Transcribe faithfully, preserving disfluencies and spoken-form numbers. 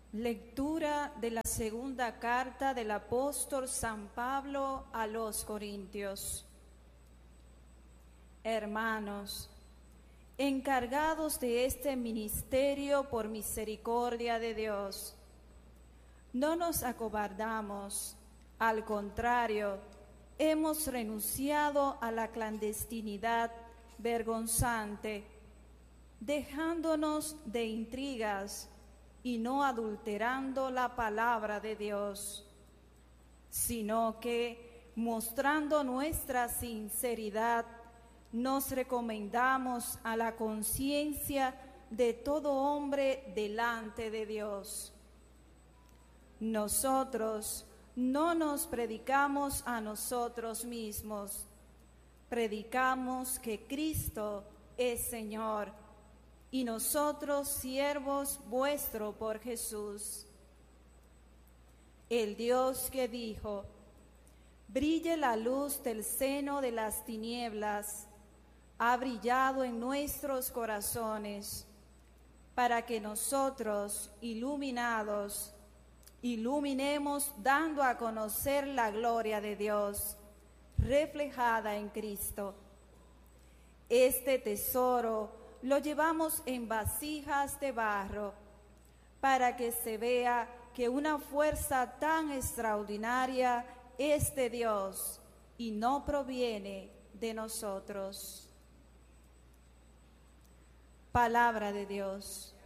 Lectura de la segunda carta del apóstol San Pablo a los Corintios. Hermanos, encargados de este ministerio por misericordia de Dios, no nos acobardamos, al contrario, hemos renunciado a la clandestinidad vergonzante, dejándonos de intrigas y no adulterando la palabra de Dios, sino que, mostrando nuestra sinceridad, nos recomendamos a la conciencia de todo hombre delante de Dios. Nosotros no nos predicamos a nosotros mismos, predicamos que Cristo es Señor, y nosotros siervos vuestro por Jesús. El Dios que dijo: brille la luz del seno de las tinieblas, ha brillado en nuestros corazones, para que nosotros, iluminados, iluminemos dando a conocer la gloria de Dios, reflejada en Cristo. Este tesoro lo llevamos en vasijas de barro, para que se vea que una fuerza tan extraordinaria es de Dios y no proviene de nosotros. Palabra de Dios.